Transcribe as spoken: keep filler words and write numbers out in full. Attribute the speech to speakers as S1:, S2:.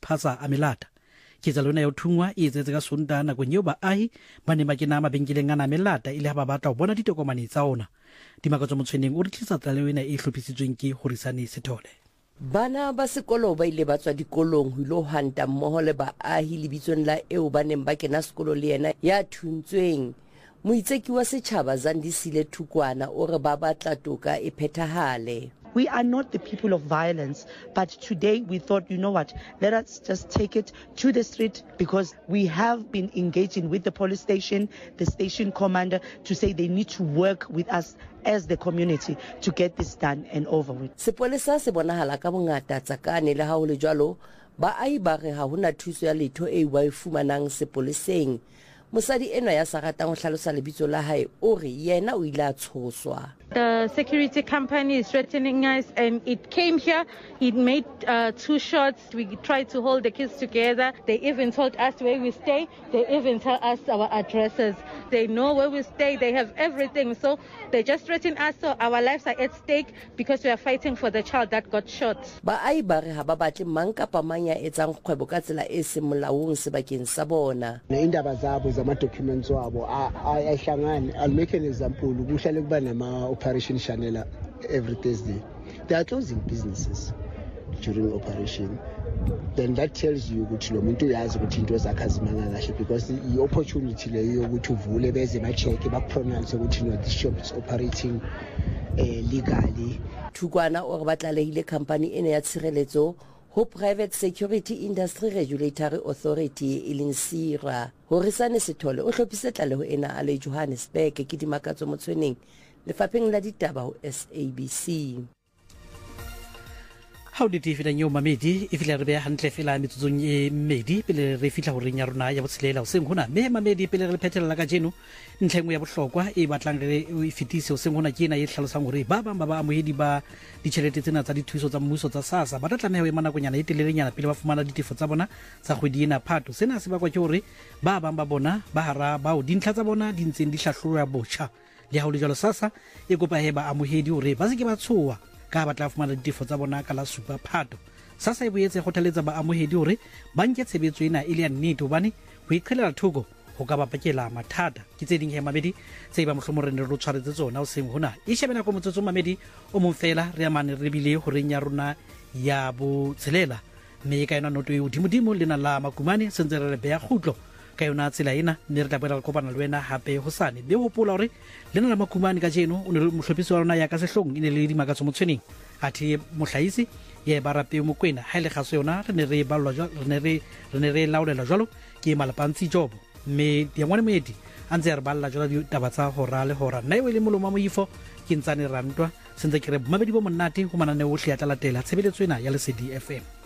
S1: maphatsa a melata ketsa lona ya thungwa e etsetse ka Sontaha nakong eo baahi ba ne ba kena mabenkeleng ana melata ile ha ba batla ho bona ditokomane tsa ona. Dimakatso Motshweneng o re tlisa tlaleho ena e hlophisitsweng ke Horisane Sethole.
S2: Bana ba sekolo ba ile ba tswa dikolong ho ilo hanta mmoho le baahi lebitsong la eo ba neng ba kena sekolo le yena ya thuntsweng. Moitseki wa setjhaba Zandisile Thukwana o re ba batla toka e phethahale.
S3: We are not the people of violence, but today we thought, you know what, let us just take it to the street because we have been engaging with the police station, the station commander, to say they need to work with us as the community to get this done and over with.
S2: Sepolesa se bonahala ka bongata tsakane le ha ho le jwalo, baahi ba re ha hona thuso ya letho e wa e fumanang sepoleseng. Mosadi enwa ya sa ratang ho hlalosa lebitso la hae o re yena o ile a tshoswa.
S4: The security company is threatening us and it came here, it made uh, two shots, we tried to hold the kids together, they even told us where we stay, they even tell us our addresses, they know where we stay, they have everything, so they just threaten us, so our lives are at stake because we are fighting for the child that got shot.
S2: Baahi ba re ha ba batle mang kapa mang ya etsang kgwebo ka tsela e seng molaong sebakeng sa bona.
S5: Indaba zabo zama documents wabo ahlangane. I'll make an example, kuhlale kuba nama Operation Shanela every Thursday. They are closing businesses during operation. Then that tells you ukuthi lo muntu uyazi ukuthi into zakhazimanga kahle because the opportunity leyo ukuthi uvule beze ba check ba pronounce ukuthi no this shop is operating uh, legally.
S2: Thukwana o re batlalehile company ena ya tshireletso ho Private Security Industry Regulatory Authority e leng SIRA. Horisane Sethole o hlophise tlaleho ena a le Johannesburg ke Dimakatso Motshweneng lefapheng la ditaba ho S A B C.
S1: How did you feel your mamedi if you are hantle fela metsotsong e mmedi pele re fitla ho reng ya rona ya botshelela o seng hona me mamedi pele re phethela ka jeno ntlhengwe ya bohlokwa e batlang re e fitise o seng hona ke ena e hlalosang hore ba bang ba ba amohedi ba ditjhelete tsena tsa dithuso tsa mmuso tsa SASSA ba tlameha ho ema nakonyana e telelenyana pele ba fumana ditefo tsa bona tsa kgwedi ena Phato. Sena se bakwa ke hore ba bang ba bona ba hara bao dintlha tsa bona di ntseng di hlahlojwa botjha le ha ho le jalo SASSA e kopa he ba amohedi hore ba se ke ba tshowa ka batla fumana ditefo tsa bona ka la supa Phato. SASSA e boetse kgothaletsa ba amohedi hore ba nke tshebetso ena e le ya nnete hobane ho iqhelela thoko ho ka ba pakela mathata ke tse ding he mamedi tse ba mohlomong re ne re tshwaretse tsona o seng hona e shebela ko motsotso mamedi o mong fela re amane re bile ho reng ya rona ya botshelela mme ka yona noto e hodimodimo le na la makumane sentse re be ya khutlo ka yona tsela ena ne re tla boela re kopana le wena hape hosane be hopola hore le na la makumane ka jeno o ne mohlopisi wa rona ya ka sehlong e ne le Dimakatso Motshweneng athe mohlahisi ye barape Mokwena ha ile kgaso yona re ne re balwa re ne re re ne re laolela jwalo ke Malapantsi Jobo mme di ngwane moedi antse re balla jwalo ditaba tsa hora le hora nna e le moloma moifo ke ntsane rantwa sentse ke re mabedi bo monate ho manane o hlia tla latela tshebeletso ena ya Lesedi F M.